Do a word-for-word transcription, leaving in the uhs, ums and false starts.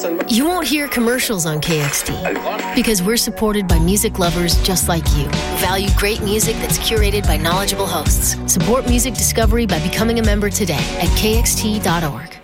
You won't hear commercials on K X T because we're supported by music lovers just like you who value great music that's curated by knowledgeable hosts. Support music discovery by becoming a member today at K X T dot org.